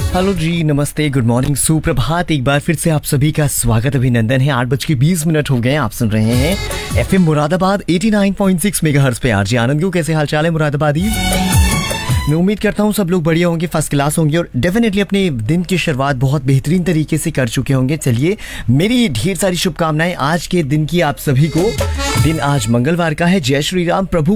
Hello जी, नमस्ते, good morning, सुप्रभात। एक बार फिर से आप सभी का स्वागत, अभिनंदन है। 8:20 हो गए। आप सुन रहे हैं एफएम मुरादाबाद 89.6 मेगाहर्ट्ज पे। आरजे आनंद को कैसे हालचाल है मुरादाबादी? मैं उम्मीद करता हूँ सब लोग बढ़िया होंगे, फर्स्ट क्लास होंगे और डेफिनेटली अपने दिन की शुरुआत बहुत बेहतरीन तरीके से कर चुके होंगे। चलिए, मेरी ढेर सारी शुभकामनाएं आज के दिन की आप सभी को। दिन आज मंगलवार का है। जय श्री राम। प्रभु